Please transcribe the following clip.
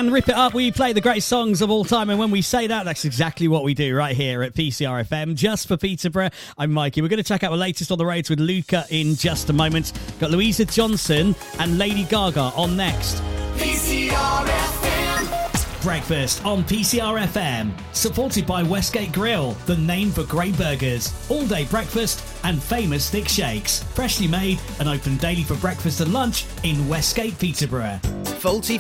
And rip it up, we play the greatest songs of all time. And when we say that, that's exactly what we do right here at PCR FM, just for Peterborough. I'm Mikey. We're going to check out the latest on the roads with Luca in just a moment. Got Louisa Johnson and Lady Gaga on next. PCR FM. Breakfast on PCR FM. Supported by Westgate Grill, the name for great burgers. All-day breakfast and famous thick shakes. Freshly made and open daily for breakfast and lunch in Westgate, Peterborough. Faulty